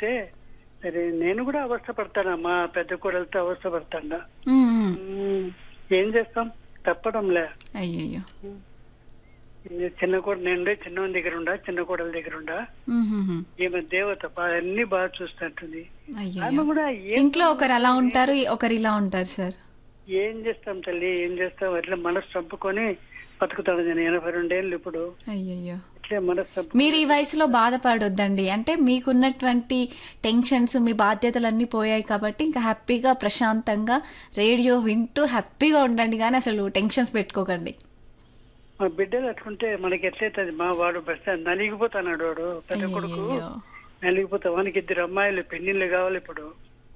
అంటే సరే నేను కూడా అవస్థ పడతానమ్మా, పెద్ద కూడలతో అవస్థ పడతాడా. ఏం చేస్తాం, తప్పడంలే. అయ్యయ్యో. చిన్న కూడా నేను చిన్న దగ్గర ఉండా, చిన్న కూడల దగ్గర ఉండా. ఈమె దేవత అన్ని బాగా చూస్తుంటుంది. ఆమె కూడా ఇంట్లో ఒకరు అలా ఉంటారు, ఒకరు ఇలా ఉంటారు సార్. ఏం చేస్తాం తల్లి, ఏం చేస్తాం, అట్లా మనసు చంపుకొని బతుకుతాడు. నేను 82 ఏళ్ళు ఇప్పుడు. అయ్యయ్యో. మీరు ఈ వయసులో బాధపడొద్దండి. అంటే మీకున్నటువంటి టెన్షన్స్, మీ బాధ్యతలన్నీ పోయాయి కాబట్టి ఇంకా హ్యాపీగా ప్రశాంతంగా రేడియో వింటూ హ్యాపీగా ఉండండి, కానీ అసలు టెన్షన్స్ పెట్టుకోకండి. మా బిడ్డలు అట్లుంటే మనకి ఎట్లయితుంది. మా వాడు బస్తా నలిగిపోతాడు, వాడు పెద్ద కొడుకు నలిగిపోతా. వానికి 2 అమ్మాయిలు, పెళ్లిళ్ళు కావాలి ఇప్పుడు.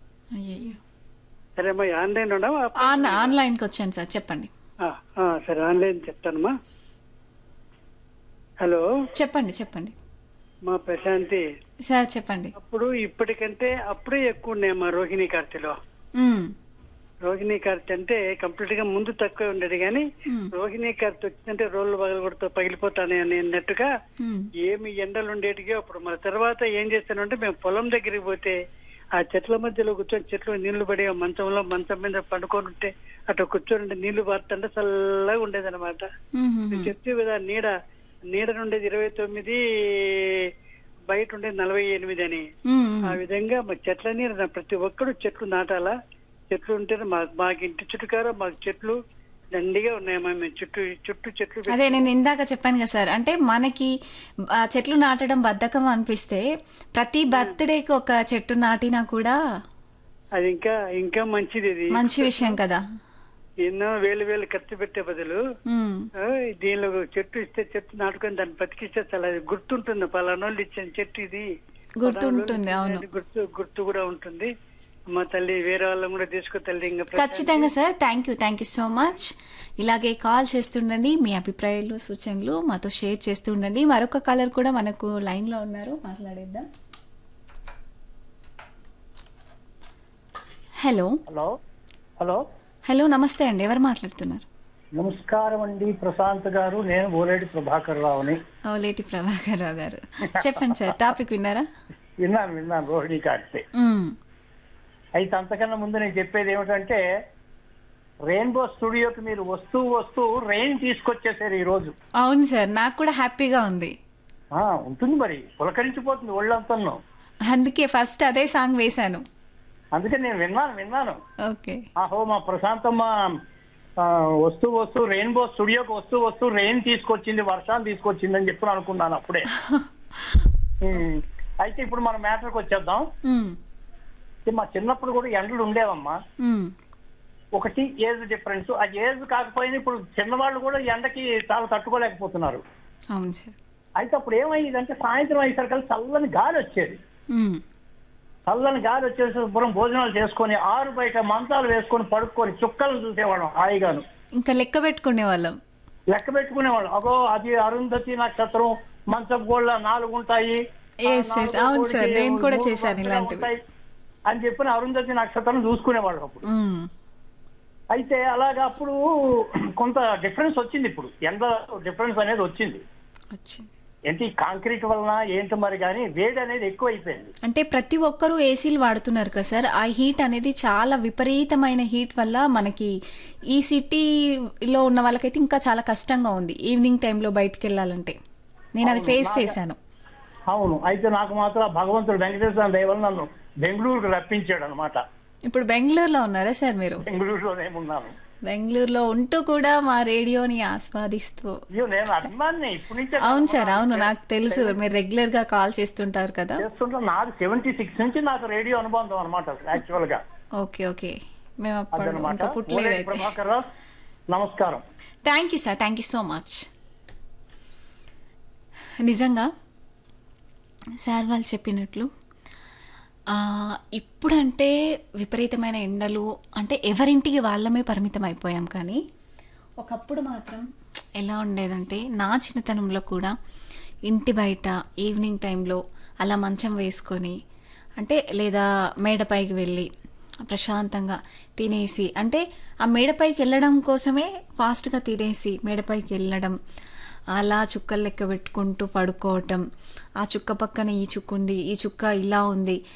సరే అమ్మా, ఆన్లైన్ ఉండవా? ఆన్లైన్కి వచ్చాను సార్, చెప్పండి. సరే ఆన్లైన్ చెప్తానమ్మా. హలో, చెప్పండి చెప్పండి. మా ప్రశాంతి సార్ చెప్పండి. అప్పుడు ఇప్పటికంటే అప్పుడే ఎక్కువ ఉన్నాయమ్మా రోహిణి కార్తెలో. రోహిణి కార్తె అంటే కంప్లీట్ గా ముందు తక్కువ ఉండేది, కానీ రోహిణి కార్తె వచ్చిందంటే రోడ్లు పగలగొడుతూ పగిలిపోతానే అన్నట్టుగా ఏమి ఎండలు ఉండేటిగా. అప్పుడు మన తర్వాత ఏం చేస్తానంటే మేము పొలం దగ్గరికి పోతే ఆ చెట్ల మధ్యలో కూర్చొని చెట్లు నీళ్లు పడి మంచం మీద పండుకొని ఉంటే అటు కూర్చొని నీళ్లు పారుతుంటే చల్లగా ఉండేది అనమాట. చెప్తే కదా నీడ నుండేది 29, బయట ఉండేది 48 అని. ఆ విధంగా మా చెట్ల నీడ ప్రతి ఒక్కరు చెట్లు నాటాలా. చెట్లు ఉంటే మాకు ఇంటి చుట్టుకారా మాకు చెట్లు దండిగా ఉన్నాయమ్మా. మేము చుట్టూ చెట్లు. అదే నేను ఇందాక చెప్పాను కదా సార్, అంటే మనకి చెట్లు నాటడం బద్ధకం అనిపిస్తే ప్రతి బర్త్డేకి ఒక చెట్టు నాటినా కూడా అది ఇంకా మంచిది. ఇది మంచి విషయం కదా. ఎన్నో వేలు ఖర్చు పెట్టే బదులు దీనిలో చెట్టు ఇస్తే, చెట్టు నాటుకొని దాన్ని బతికిస్తే చాలా గుర్తుంటుంది. పలానోళ్ళు ఇచ్చిన చెట్టు ఇది గుర్తుంటుంది. అవును, గుర్తు కూడా ఉంటుంది. మా తల్లి వేరే వాళ్ళని కూడా తీసుకో తల్లి. ఇంకా ఖచ్చితంగా sir. Thank you so much. ఇలాగే కాల్ చేస్తుండండి, మీ అభిప్రాయాలు సూచనలు మాతో షేర్ చేస్తూ ఉండండి. మరొక కాలర్ కూడా మనకు లైన్ లో ఉన్నారు, మాట్లాడేద్దాం. హలో హలో హలో హలో నమస్తే అండి, ఎవరు మాట్లాడుతున్నారు? నమస్కారం అండి, ప్రశాంత్ గారు. నేను ఓలేటి ప్రభాకర్ రావుని. ఓలేటి ప్రభాకర్ రావు గారు, చెప్పండి సార్. టాపిక్ విన్నారా? విన్నాను రోహిణి కార్తె. అయితే అంతకన్నా ముందు నేను చెప్పేది ఏమిటంటే, రెయిన్బో స్టూడియోకి మీరు వస్తూ రెయిన్ తీసుకొచ్చేసారు ఈ రోజు. అవును సార్, నాకు కూడా హ్యాపీగా ఉంది. ఉంటుంది మరి, పులకరించిపోతుంది ఒళ్ళంతా. అందుకే ఫస్ట్ అదే సాంగ్ వేశాను. అందుకే నేను విన్నాను. ఓకే. మా ప్రశాంతమ్మ వస్తూ రెయిన్బో స్టూడియోకి వస్తూ రెయిన్ తీసుకొచ్చింది, వర్షాలు తీసుకొచ్చింది అని చెప్పి అనుకున్నాను అప్పుడే. అయితే ఇప్పుడు మన మ్యాటర్కి వచ్చేద్దాం. మా చిన్నప్పుడు కూడా ఎండలు ఉండేవమ్మా. ఒకటి ఏజ్ డిఫరెన్స్. ఆ ఏజ్ కాకపోయినా ఇప్పుడు చిన్నవాళ్ళు కూడా ఎండకి చాలా తట్టుకోలేకపోతున్నారు. అవును సార్. అయితే అప్పుడు ఏమయ్యేదంటే సాయంత్రం అయ్యేసరికి చల్లని గాలి వచ్చేది. చల్లని గాలి వచ్చేసి శుభ్రం భోజనాలు చేసుకొని ఆరు బయట మంచాలు వేసుకొని పడుకొని చుక్కలను చూసేవాళ్ళం హాయిగాను. ఇంకా లెక్క పెట్టుకునేవాళ్ళం. అగో అది అరుంధతి నక్షత్రం, మంచం గోళ్ళ 4 ఉంటాయి అని చెప్పిన అరుంధతి నక్షత్రం చూసుకునేవాళ్ళు అప్పుడు. అయితే అలాగా అప్పుడు కొంత డిఫరెన్స్ వచ్చింది. ఇప్పుడు ఎంత డిఫరెన్స్ అనేది వచ్చింది. ఏంటి కాంక్రీట్ వలన ఏంటి మరి, కానీ వేడి అనేది ఎక్కువ అయిపోయింది. అంటే ప్రతి ఒక్కరూ ఏసీలు వాడుతున్నారు కదా సార్. ఆ హీట్ అనేది చాలా విపరీతమైన హీట్ వల్ల మనకి ఈ సిటీలో ఉన్న వాళ్ళకైతే ఇంకా చాలా కష్టంగా ఉంది ఈవినింగ్ టైంలో బయటకు వెళ్ళాలంటే. నేను అది ఫేస్ చేశాను. అవును. అయితే నాకు మాత్రం భగవంతుడు వెంకటేశ్వర దయ వల్ల నన్ను బెంగళూరుకు రప్పించాడు అనమాట. ఇప్పుడు బెంగళూరులో ఉన్నారా సార్ మీరు? బెంగళూరులోనేమున్నాను. బెంగళూరులో ఉంటూ కూడా మా రేడియోని ఆస్వాదిస్తూ. అవును సార్, అవును, నాకు తెలుసు. మీరు రెగ్యులర్ గా కాల్ చేస్తుంటారు కదా. నాకు 76 నుంచి నాకు రేడియో అనుబంధం అనమాట యాక్చువల్ గా. ఓకే. మేము అప్పుడు పుట్టలేదు. నమస్కారం. Thank you sir, thank you so much. నిజంగా సార్ వాళ్ళు చెప్పినట్లు ఇప్పుడంటే విపరీతమైన ఎండలు, అంటే ఎవరింటికి వాళ్ళమే పరిమితం అయిపోయాం. కానీ ఒకప్పుడు మాత్రం ఎలా ఉండేదంటే, నా చిన్నతనంలో కూడా ఇంటి బయట ఈవినింగ్ టైంలో అలా మంచం వేసుకొని, అంటే లేదా మేడపైకి వెళ్ళి ప్రశాంతంగా తినేసి, అంటే ఆ మేడపైకి వెళ్ళడం కోసమే ఫాస్ట్గా తినేసి మేడపైకి వెళ్ళడం, అలా చుక్కలు లెక్క పెట్టుకుంటూ పడుకోవటం, ఆ చుక్క పక్కన ఈ చుక్క ఉంది, ఈ చుక్క ఇలా ఉంది,